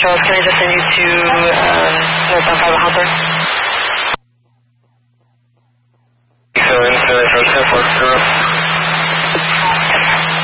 Charles, can I just send you to northbound 5 Hopper? So, into Charles 10-4,